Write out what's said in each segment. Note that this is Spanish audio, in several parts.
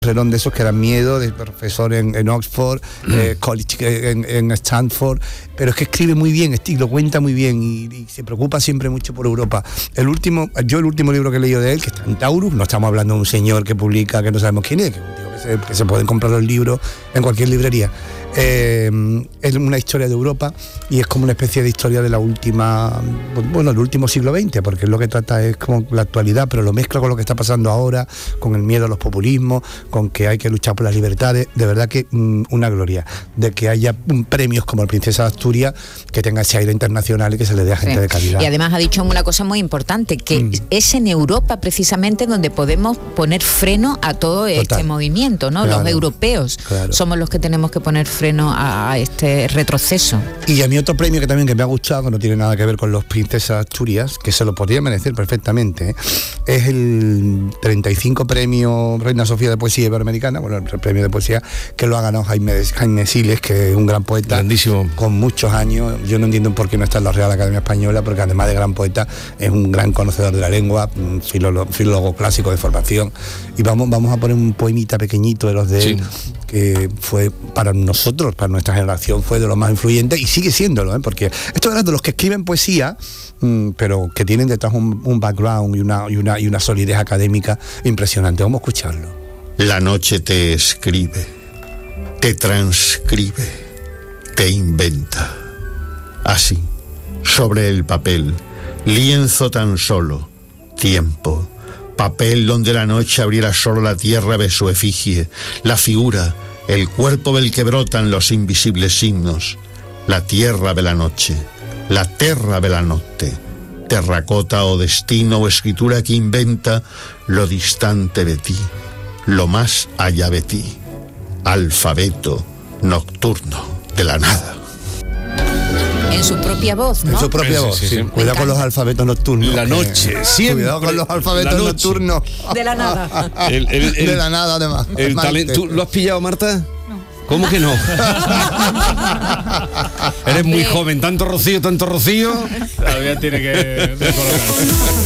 de esos que dan miedo, de profesor en Oxford, college en Stanford, pero es que escribe muy bien, lo cuenta muy bien y se preocupa siempre mucho por Europa. El último libro que he leído de él, que está en Taurus, no estamos hablando de un señor que publica que no sabemos quién es, que es un tío que se pueden comprar los libros en cualquier librería. Es una historia de Europa y es como una especie de historia de la última, del último siglo XX, porque lo que trata es como la actualidad, pero lo mezcla con lo que está pasando ahora, con el miedo a los populismos, con que hay que luchar por las libertades. De verdad que una gloria de que haya premios como el Princesa de Asturias, que tenga ese aire internacional y que se le dé a gente de calidad. Y además ha dicho una cosa muy importante, que es en Europa precisamente donde podemos poner freno a todo este movimiento, ¿no? Claro, los europeos somos los que tenemos que poner freno a este retroceso. Y a mí otro premio que me ha gustado, que no tiene nada que ver con los Princesas de Asturias, que se lo podría merecer perfectamente, es el 35 premio Reina Sofía de Poesía Iberoamericana, el premio de poesía que lo ha ganado Jaime Siles, que es un gran poeta, grandísimo, con muchos años. Yo no entiendo por qué no está en la Real Academia Española, porque además de gran poeta es un gran conocedor de la lengua, un filólogo clásico de formación. Y vamos a poner un poemita pequeñito de los de él, que fue para nosotros, para nuestra generación, fue de los más influyentes y sigue siéndolo, porque esto es de los que escriben poesía, pero que tienen detrás un background y una solidez académica impresionante. Vamos a escucharlo. La noche te escribe, te transcribe, te inventa. Así, sobre el papel, lienzo tan solo, tiempo, papel donde la noche abriera solo la tierra de su efigie, la figura, el cuerpo del que brotan los invisibles signos, la tierra de la noche, la terra de la notte, terracota o destino o escritura que inventa lo distante de ti, lo más allá de ti, alfabeto nocturno de la nada. En su propia voz, ¿no? En su propia voz, sí. Cuidado con los alfabetos nocturnos. La noche, siempre. Cuidado con los alfabetos nocturnos. De la nada. De la nada, además. El talento. ¿Tú lo has pillado, Marta? ¿Cómo que no? Eres muy joven, tanto rocío. Todavía tiene que recolocarse.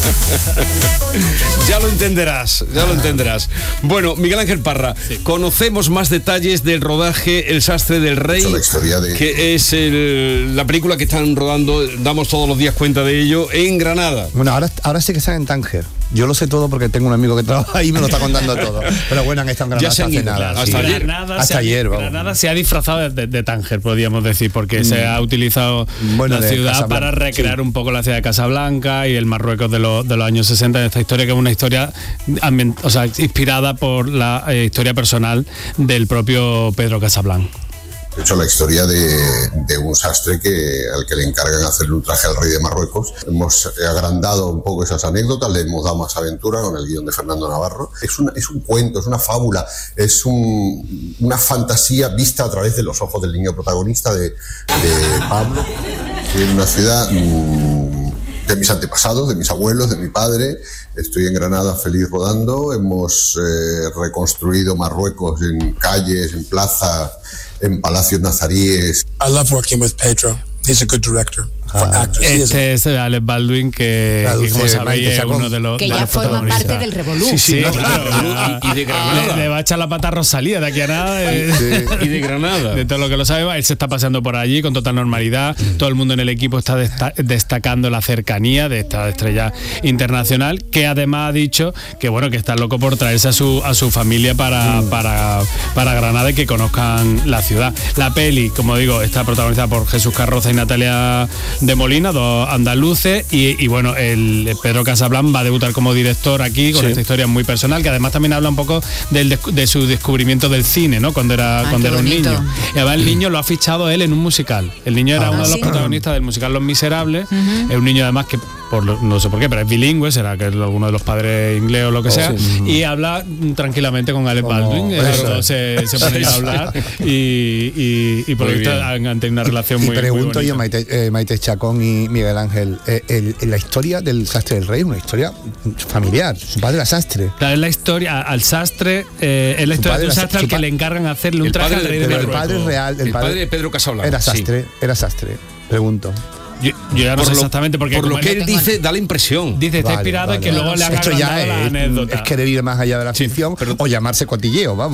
Ya lo entenderás. Bueno, Miguel Ángel Parra, conocemos más detalles del rodaje El Sastre del Rey, que es la película que están rodando, damos todos los días cuenta de ello, en Granada. Bueno, ahora sí que están en Tánger. Yo lo sé todo porque tengo un amigo que trabaja ahí y me lo está contando todo. Pero bueno, han estado en Granada hasta hace nada. Hasta ayer, vamos. Granada se ha disfrazado de Tánger, podríamos decir, porque se ha utilizado la ciudad para recrear un poco la ciudad de Casablanca y el Marruecos de los años 60 en esta historia, que es una historia inspirada por la historia personal del propio Pedro Casablanca. De hecho, la historia de un sastre al que le encargan hacerle un traje al rey de Marruecos. Hemos agrandado un poco esas anécdotas, le hemos dado más aventura con el guión de Fernando Navarro. Es un cuento, es una fábula, es una fantasía vista a través de los ojos del niño protagonista de Pablo, en una ciudad de mis antepasados, de mis abuelos, de mi padre. Estoy en Granada feliz rodando. Hemos reconstruido Marruecos en calles, en plazas, en palacios nazaríes. I love working with Pedro. He's a good director. Este es Alec Baldwin, que como sabéis es uno de los que ya forma parte del Revolú. Sí, claro. Y de Granada. Le va a echar la pata a Rosalía de aquí a nada. Y de Granada. De todo lo que lo sabe, él se está paseando por allí con total normalidad. Todo el mundo en el equipo está destacando la cercanía de esta estrella internacional, que además ha dicho que que está loco por traerse a su familia para Granada y que conozcan la ciudad. La peli, como digo, está protagonizada por Jesús Carroza y Natalia de Molina, dos andaluces, y el Pedro Casablanca va a debutar como director aquí con esta historia muy personal, que además también habla un poco de su descubrimiento del cine, ¿no? Cuando era un niño. Y además el niño lo ha fichado él en un musical. El niño era uno de los protagonistas del musical Los Miserables. Es un niño además que no sé por qué, pero es bilingüe, será que es alguno de los padres inglés o lo que sea, y habla tranquilamente con Alec Baldwin. Se ponen a hablar y por lo visto han tenido una relación muy bonita. Pregunto yo, Maite Chacón y Miguel Ángel, la historia del Sastre del Rey es una historia familiar. Su padre era sastre. Claro, es la historia al sastre, es la historia de un sastre al que le encargan hacerle un traje al rey de Marruecos. El padre real, el padre de Pedro Casablanca era sastre, pregunto. Yo ya no sé exactamente porque por lo que él dice da la impresión. Dice, está inspirado en que luego le haga esto ya la anécdota. es querer ir más allá de la ficción o llamarse cotilleo, vamos.